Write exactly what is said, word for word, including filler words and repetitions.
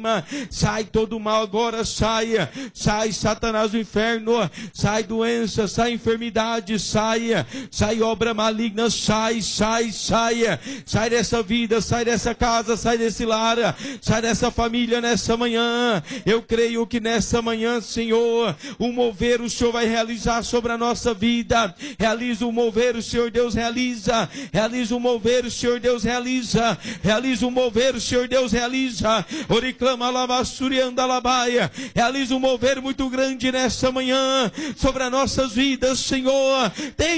problema. Sai todo mal agora, saia. Sai Satanás do inferno, sai doença, sai enfermidade, saia. Sai obra maligna, sai, sai, saia. Sai dessa vida, sai dessa casa, sai desse lar, sai dessa família nessa manhã. Eu creio que nessa manhã, Senhor, o mover o Senhor vai realizar sobre a nossa vida. Realiza o mover, o Senhor Deus realiza. Realiza o mover, o Senhor Deus realiza. Realiza o mover, o Senhor Deus realiza. Oriclama lavassuri andalabaia. Realiza um mover muito grande nessa manhã sobre as nossas vidas, Senhor. Tem